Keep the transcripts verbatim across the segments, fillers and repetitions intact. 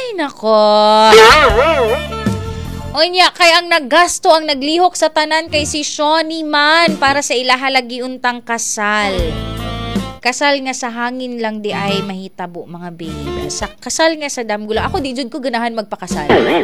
Ay, nako. O niya, kay ang naggasto, ang naglihok sa tanan kay si Shawnee man para sa ilahalagi untang kasal. Kasal nga sa hangin lang di ay mahitabo, mga babe. Sa kasal nga sa damgula. Ako di jud ko ganahan magpakasal.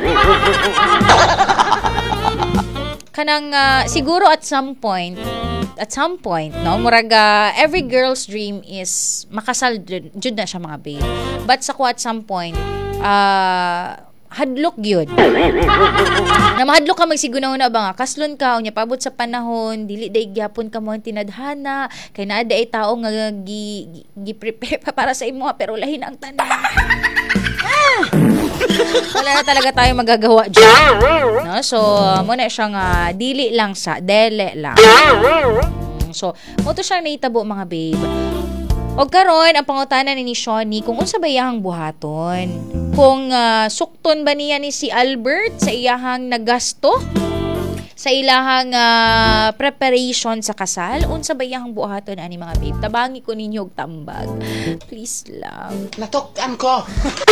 Kanang uh, siguro at some point, at some point, no, murag uh, every girl's dream is makasal jud, jud na siya, mga babe. But sa ko at some point, uh, hadlok yun. Na mahadlok ka magsiguna na ba nga, kaslon ka, unya pabot sa panahon, dili day gyapon ka mo ang tinadhana, kay naa day tao nga gi, gi prepare pa para sa imo, pero lahin ang tanan. Ah! Wala na talaga tayo magagawa dyan. No? So, muna siya nga, dili lang sa, dele lang. So, mo to siyang naitabo, mga babe. O karon ang pangutanan ni Shawnee kung unsa ba iyahang buhaton. Kung uh, sukton ba niya ni si Albert sa iyahang nagasto sa ilahang uh, preparation sa kasal, unsa ba iyahang buhaton ani, mga babe? Tabangi ko ninyo og tambag. Please lang. Natuktan ko.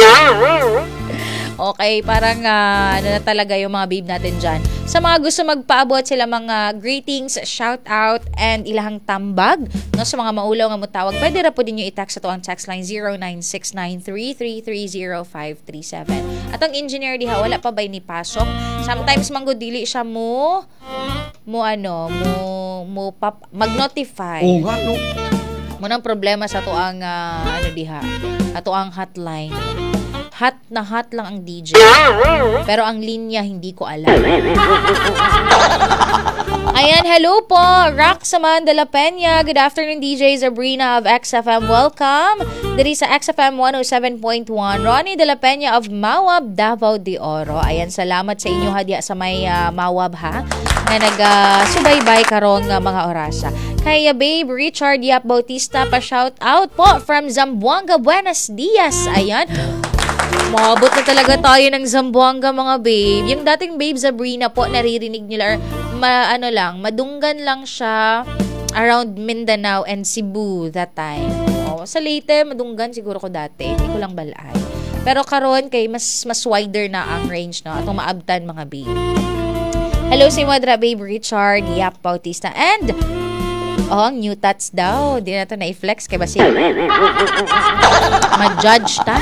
Okay, parang uh, ano na talaga yung mga babe natin dyan. Sa mga gusto magpaabot sila mga greetings, shout out, and ilahang tambag, no, sa mga maulaw nga mutawag, pwede ra po din nyo i-text ito ang text line zero nine six nine three three three zero five three seven. At ang engineer diha, wala pa ba'y ni pasok? Sometimes manggudili siya mo, mo ano, mo, mo pap, mag-notify. Oo nga, no. Munang problema sa to ang, uh, ano diha, ato ang hotline. Hot na hot lang ang D J. Pero ang linya, hindi ko alam. Ayan, hello po. Rox Saman de la Peña. Good afternoon, D J Sabrina of X F M. Welcome. Diri sa X F M one oh seven point one. Ronnie de la Peña of Mawab, Davao de Oro. Ayan, salamat sa inyo hadya sa may uh, Mawab, ha, na nag-subaybay uh, karong uh, mga orasa. Kaya babe Richard Yap Bautista, pa shout out po from Zamboanga. Buenos dias. Ayan. Maabot na talaga tayo ng Zamboanga, mga babe. Yung dating babe Sabrina po, naririnig nila, ma, ano lang, madunggan lang siya around Mindanao and Cebu that time. Oh, sa Leyte, madunggan siguro ko dati. Hindi ko lang balay. Pero karon kay mas mas wider na ang range, no? Atong maabtan, mga babe. Hello si Madra babe Richard Yap Bautista, and oh, ang new tats daw. Di na ito na-i-flex kay Basil. Ma-judge ta.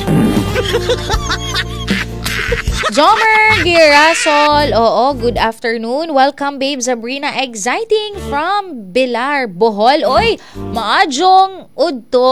Jomer Girasol. Oo, good afternoon. Welcome, babe Sabrina. Exciting from Bilar, Bohol. Oy, maadjong udto